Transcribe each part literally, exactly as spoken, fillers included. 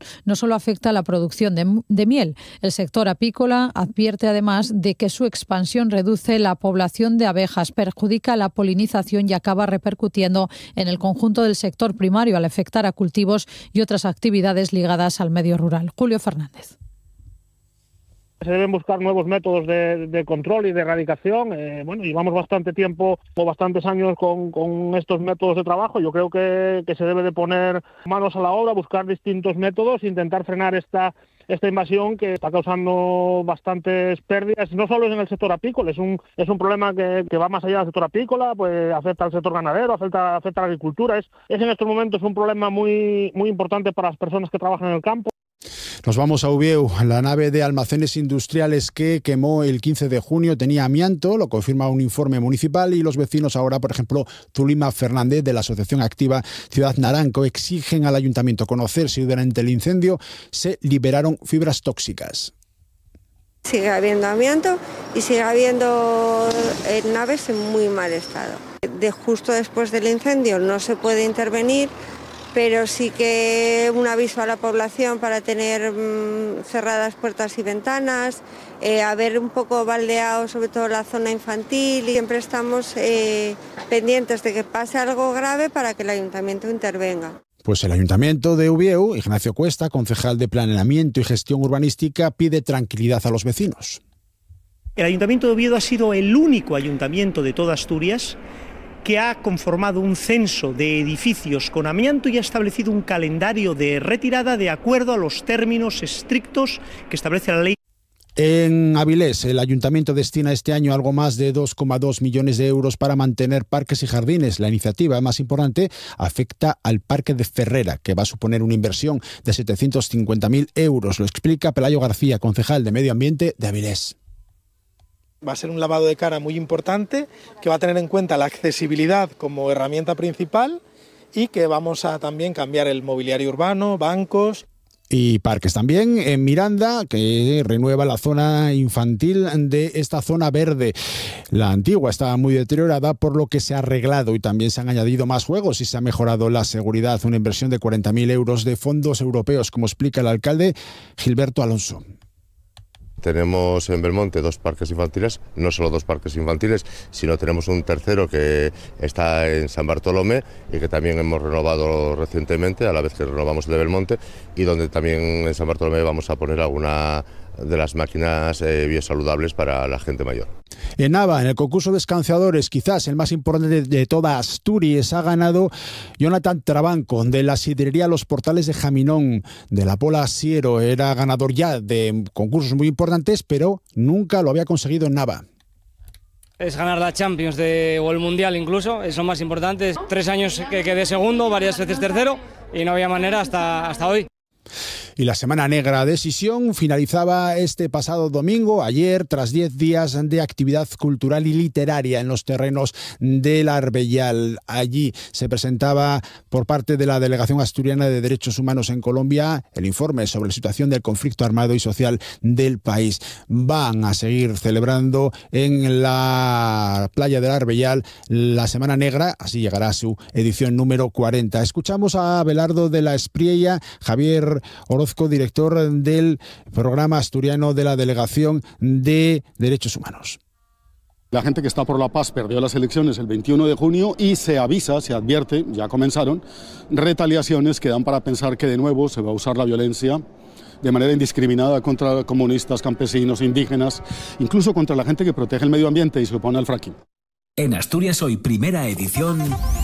no solo afecta a la producción de, de miel. El sector apícola advierte además de que su expansión reduce la población de abejas, perjudica la polinización y acaba repercutiendo en el conjunto del sector primario al afectar a cultivos y otras actividades ligadas al medio rural. Julio Fernández. Se deben buscar nuevos métodos de, de control y de erradicación. Eh, bueno, llevamos bastante tiempo o bastantes años con, con estos métodos de trabajo. Yo creo que, que se debe de poner manos a la obra, buscar distintos métodos, intentar frenar esta esta invasión que está causando bastantes pérdidas. No solo es en el sector apícola, es un es un problema que, que va más allá del sector apícola, pues afecta al sector ganadero, afecta, afecta a la agricultura. Es, es en estos momentos un problema muy, muy importante para las personas que trabajan en el campo. Nos vamos a Ubieu. La nave de almacenes industriales que quemó el quince de junio tenía amianto, lo confirma un informe municipal, y los vecinos ahora, por ejemplo, Zulima Fernández de la Asociación Activa Ciudad Naranco, exigen al ayuntamiento conocer si durante el incendio se liberaron fibras tóxicas. Sigue habiendo amianto y sigue habiendo eh, naves en muy mal estado. De justo después del incendio no se puede intervenir, pero sí que un aviso a la población para tener mmm, cerradas puertas y ventanas, eh, haber un poco baldeado sobre todo la zona infantil, y siempre estamos eh, pendientes de que pase algo grave para que el ayuntamiento intervenga. Pues el Ayuntamiento de Ubieu, Ignacio Cuesta, concejal de Planeamiento y Gestión Urbanística, pide tranquilidad a los vecinos. El Ayuntamiento de Oviedo ha sido el único ayuntamiento de toda Asturias que ha conformado un censo de edificios con amianto y ha establecido un calendario de retirada de acuerdo a los términos estrictos que establece la ley. En Avilés, el Ayuntamiento destina este año algo más de dos coma dos millones de euros para mantener parques y jardines. La iniciativa más importante afecta al Parque de Ferrera, que va a suponer una inversión de setecientos cincuenta mil euros. Lo explica Pelayo García, concejal de Medio Ambiente de Avilés. Va a ser un lavado de cara muy importante, que va a tener en cuenta la accesibilidad como herramienta principal y que vamos a también cambiar el mobiliario urbano, bancos. Y parques también en Miranda, que renueva la zona infantil de esta zona verde. La antigua estaba muy deteriorada, por lo que se ha arreglado y también se han añadido más juegos y se ha mejorado la seguridad. Una inversión de cuarenta mil euros de fondos europeos, como explica el alcalde Gilberto Alonso. Tenemos en Belmonte dos parques infantiles, no solo dos parques infantiles, sino tenemos un tercero que está en San Bartolomé y que también hemos renovado recientemente, a la vez que renovamos el de Belmonte, y donde también en San Bartolomé vamos a poner alguna de las máquinas eh, biosaludables para la gente mayor. En Nava, en el concurso de escanciadores, quizás el más importante de toda Asturias, ha ganado Jonathan Trabanco, de la sidrería Los Portales de Jaminón, de la Pola Siero. Era ganador ya de concursos muy importantes, pero nunca lo había conseguido en Nava. Es ganar la Champions de, o el Mundial incluso, es lo más importante. Tres años que quedé segundo, varias veces tercero, y no había manera hasta, hasta hoy. Y la Semana Negra de Sisión finalizaba este pasado domingo, ayer, tras diez días de actividad cultural y literaria en los terrenos del Arbellal. Allí se presentaba por parte de la Delegación Asturiana de Derechos Humanos en Colombia el informe sobre la situación del conflicto armado y social del país. Van a seguir celebrando en la playa del Arbellal la Semana Negra, así llegará a su edición número cuarenta. Escuchamos a Abelardo de la Espriella, Javier Orozco, director del programa asturiano de la Delegación de Derechos Humanos. La gente que está por la paz perdió las elecciones el veintiuno de junio y se avisa, se advierte, ya comenzaron, retaliaciones que dan para pensar que de nuevo se va a usar la violencia de manera indiscriminada contra comunistas, campesinos, indígenas, incluso contra la gente que protege el medio ambiente y se opone al fracking. En Asturias Hoy, primera edición,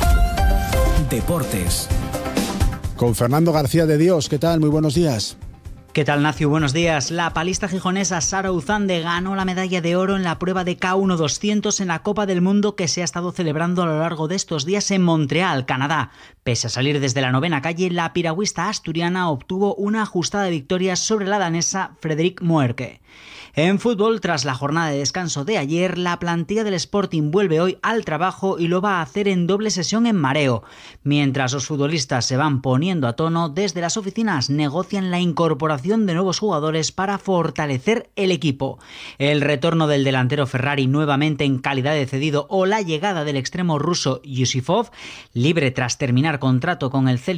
Deportes. Con Fernando García de Dios. ¿Qué tal? Muy buenos días. ¿Qué tal, Nacio? Buenos días. La palista gijonesa Sara Uzande ganó la medalla de oro en la prueba de K uno doscientos en la Copa del Mundo que se ha estado celebrando a lo largo de estos días en Montreal, Canadá. Pese a salir desde la novena calle, la piragüista asturiana obtuvo una ajustada victoria sobre la danesa Fredrik Moerke. En fútbol, tras la jornada de descanso de ayer, la plantilla del Sporting vuelve hoy al trabajo y lo va a hacer en doble sesión en Mareo. Mientras los futbolistas se van poniendo a tono, desde las oficinas negocian la incorporación de nuevos jugadores para fortalecer el equipo. El retorno del delantero Ferrari nuevamente en calidad de cedido o la llegada del extremo ruso Yusifov, libre tras terminar contrato con el Celje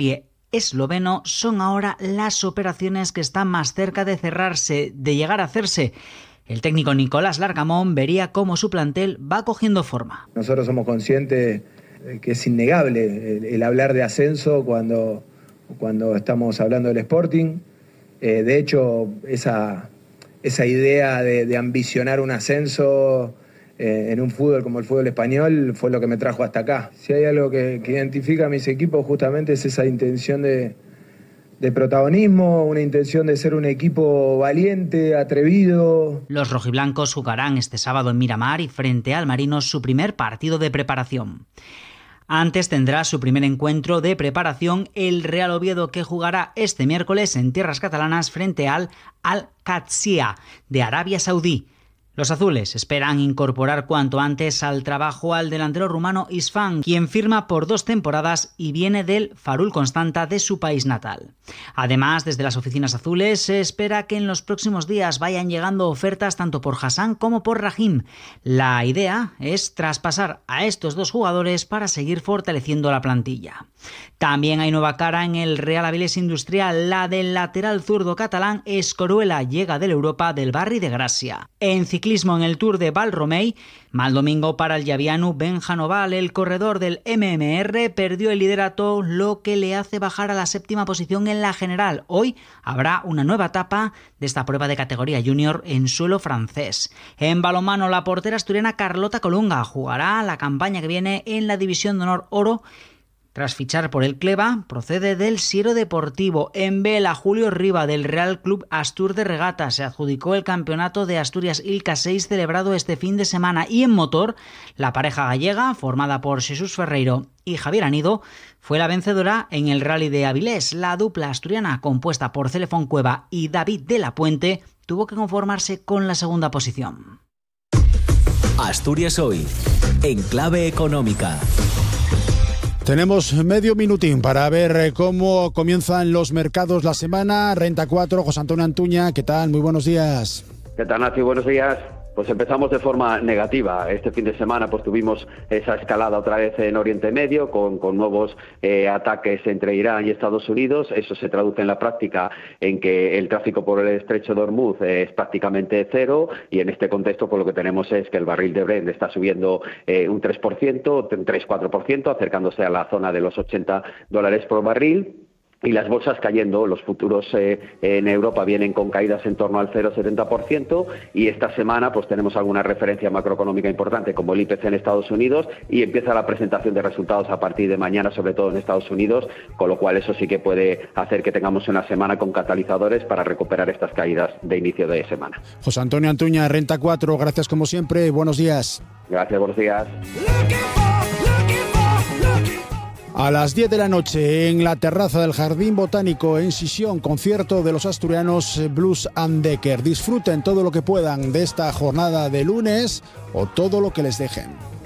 esloveno son ahora las operaciones que están más cerca de cerrarse, de llegar a hacerse. El técnico Nicolás Largamón vería cómo su plantel va cogiendo forma. Nosotros somos conscientes de que es innegable el, el hablar de ascenso cuando, cuando estamos hablando del Sporting. Eh, de hecho, esa, esa idea de, de ambicionar un ascenso eh, en un fútbol como el fútbol español fue lo que me trajo hasta acá. Si hay algo que, que identifica a mis equipos, justamente es esa intención de... de protagonismo, una intención de ser un equipo valiente, atrevido. Los rojiblancos jugarán este sábado en Miramar y frente al Marinos su primer partido de preparación. Antes tendrá su primer encuentro de preparación el Real Oviedo, que jugará este miércoles en tierras catalanas frente al Al-Qadsiya de Arabia Saudí. Los azules esperan incorporar cuanto antes al trabajo al delantero rumano Isfan, quien firma por dos temporadas y viene del Farul Constanta de su país natal. Además, desde las oficinas azules se espera que en los próximos días vayan llegando ofertas tanto por Hassan como por Rahim. La idea es traspasar a estos dos jugadores para seguir fortaleciendo la plantilla. También hay nueva cara en el Real Avilés Industrial. La del lateral zurdo catalán Escoruela llega del Europa del Barri de Gracia. En ciclismo, en el Tour de Val-Romey, mal domingo para el llaviano Ben Janoval. El corredor del M M R perdió el liderato, lo que le hace bajar a la séptima posición en la general. Hoy habrá una nueva etapa de esta prueba de categoría junior en suelo francés. En balonmano, la portera asturiana Carlota Colunga jugará la campaña que viene en la División de Honor Oro. Tras fichar por el Cleva, procede del Siero Deportivo. En vela, Julio Riva, del Real Club Astur de Regata, se adjudicó el campeonato de Asturias Ilca seis celebrado este fin de semana. Y en motor, la pareja gallega, formada por Jesús Ferreiro y Javier Anido, fue la vencedora en el Rally de Avilés. La dupla asturiana, compuesta por Celefón Cueva y David de la Puente, tuvo que conformarse con la segunda posición. Asturias Hoy, en clave económica. Tenemos medio minutín para ver cómo comienzan los mercados la semana. Renta cuatro, José Antonio Antuña, ¿qué tal? Muy buenos días. ¿Qué tal, Nacio? Buenos días. Pues empezamos de forma negativa. Este fin de semana pues tuvimos esa escalada otra vez en Oriente Medio con, con nuevos eh, ataques entre Irán y Estados Unidos. Eso se traduce en la práctica en que el tráfico por el estrecho de Hormuz eh, es prácticamente cero, y en este contexto pues lo que tenemos es que el barril de Brent está subiendo eh, un tres por ciento, tres cuatro por ciento, acercándose a la zona de los ochenta dólares por barril. Y las bolsas cayendo. Los futuros eh, en Europa vienen con caídas en torno al cero coma setenta por ciento, y esta semana pues tenemos alguna referencia macroeconómica importante como el I P C en Estados Unidos, y empieza la presentación de resultados a partir de mañana, sobre todo en Estados Unidos, con lo cual eso sí que puede hacer que tengamos una semana con catalizadores para recuperar estas caídas de inicio de semana. José Antonio Antuña, Renta cuatro, gracias como siempre, buenos días. Gracias, buenos días. A las diez de la noche, en la terraza del Jardín Botánico en Sisión, concierto de los asturianos Blues and Decker. Disfruten todo lo que puedan de esta jornada de lunes o todo lo que les dejen.